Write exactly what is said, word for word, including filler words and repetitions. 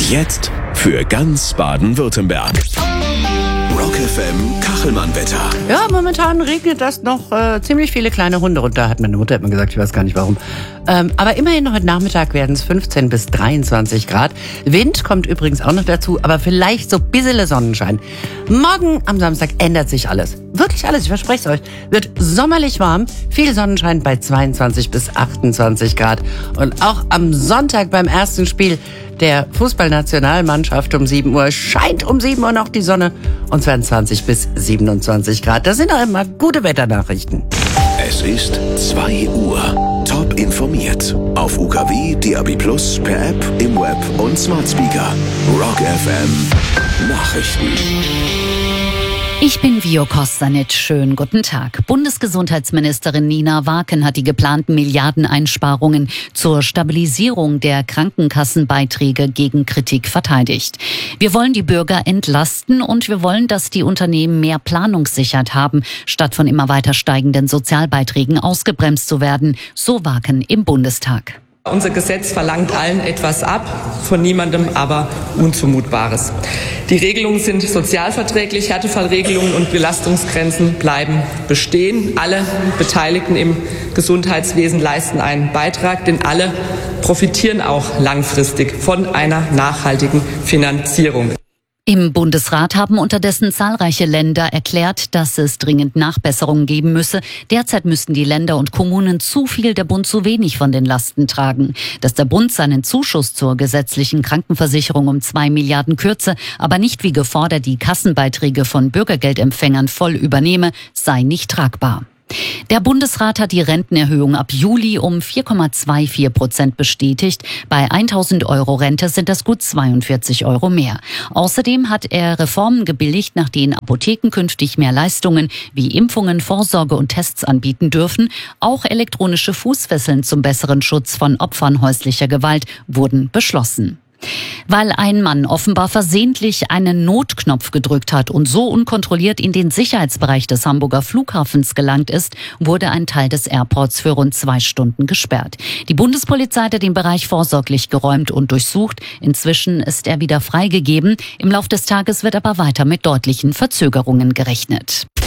Jetzt für ganz Baden-Württemberg. Rock F M Kachelmann-Wetter. Ja, momentan regnet das noch äh, ziemlich viele kleine Hunde runter, hat meine Mutter immer gesagt, ich weiß gar nicht warum. Ähm, aber immerhin heute Nachmittag werden es fünfzehn bis dreiundzwanzig Grad. Wind kommt übrigens auch noch dazu, aber vielleicht so ein bisschen Sonnenschein. Morgen am Samstag ändert sich alles. Wirklich alles, ich verspreche es euch. Wird sommerlich warm, viel Sonnenschein bei zweiundzwanzig bis achtundzwanzig Grad. Und auch am Sonntag beim ersten Spiel der Fußballnationalmannschaft um sieben Uhr scheint um sieben Uhr noch die Sonne und zweiundzwanzig bis siebenundzwanzig Grad. Das sind auch immer gute Wetternachrichten. Es ist zwei Uhr. Top informiert. Auf U K W, D A B Plus, per App, im Web und Smart Speaker. Rock F M Nachrichten. Ich bin Vio Kostanic. Schönen guten Tag. Bundesgesundheitsministerin Nina Waken hat die geplanten Milliardeneinsparungen zur Stabilisierung der Krankenkassenbeiträge gegen Kritik verteidigt. Wir wollen die Bürger entlasten und wir wollen, dass die Unternehmen mehr Planungssicherheit haben, statt von immer weiter steigenden Sozialbeiträgen ausgebremst zu werden, so Waken im Bundestag. Unser Gesetz verlangt allen etwas ab, von niemandem aber Unzumutbares. Die Regelungen sind sozialverträglich, Härtefallregelungen und Belastungsgrenzen bleiben bestehen. Alle Beteiligten im Gesundheitswesen leisten einen Beitrag, denn alle profitieren auch langfristig von einer nachhaltigen Finanzierung. Im Bundesrat haben unterdessen zahlreiche Länder erklärt, dass es dringend Nachbesserungen geben müsse. Derzeit müssten die Länder und Kommunen zu viel, der Bund zu wenig von den Lasten tragen. Dass der Bund seinen Zuschuss zur gesetzlichen Krankenversicherung um zwei Milliarden kürze, aber nicht wie gefordert die Kassenbeiträge von Bürgergeldempfängern voll übernehme, sei nicht tragbar. Der Bundesrat hat die Rentenerhöhung ab Juli um vier Komma vierundzwanzig Prozent bestätigt. Bei tausend Euro Rente sind das gut zweiundvierzig Euro mehr. Außerdem hat er Reformen gebilligt, nach denen Apotheken künftig mehr Leistungen wie Impfungen, Vorsorge und Tests anbieten dürfen. Auch elektronische Fußfesseln zum besseren Schutz von Opfern häuslicher Gewalt wurden beschlossen. Weil ein Mann offenbar versehentlich einen Notknopf gedrückt hat und so unkontrolliert in den Sicherheitsbereich des Hamburger Flughafens gelangt ist, wurde ein Teil des Airports für rund zwei Stunden gesperrt. Die Bundespolizei hat den Bereich vorsorglich geräumt und durchsucht. Inzwischen ist er wieder freigegeben. Im Lauf des Tages wird aber weiter mit deutlichen Verzögerungen gerechnet.